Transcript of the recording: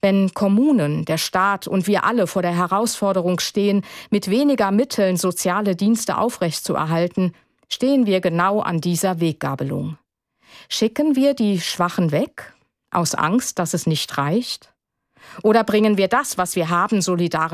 Wenn Kommunen, der Staat und wir alle vor der Herausforderung stehen, mit weniger Mitteln soziale Dienste aufrechtzuerhalten, stehen wir genau an dieser Weggabelung. Schicken wir die Schwachen weg, aus Angst, dass es nicht reicht? Oder bringen wir das, was wir haben, solidarisch